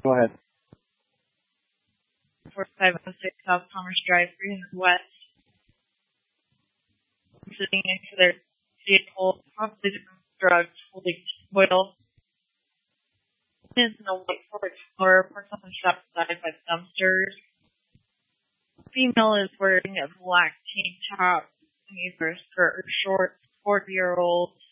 Go ahead. 4506 South Commerce Drive, Green West. Sitting next to their vehicle, probably drugs, holding oil. Is in a white Ford Explorer, parked on the shop side by dumpsters. Female is wearing a black tank top, either a skirt or shorts, 40-year-old.